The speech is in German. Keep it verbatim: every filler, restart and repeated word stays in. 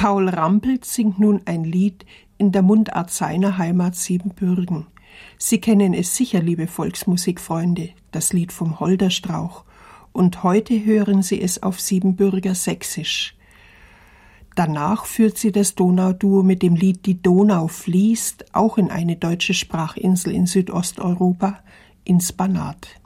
Paul Rampelt singt nun ein Lied in der Mundart seiner Heimat Siebenbürgen. Sie kennen es sicher, liebe Volksmusikfreunde, das Lied vom Holderstrauch. Und heute hören Sie es auf Siebenbürger Sächsisch. Danach führt sie das Donauduo mit dem Lied Die Donau fließt, auch in eine deutsche Sprachinsel in Südosteuropa, ins Banat.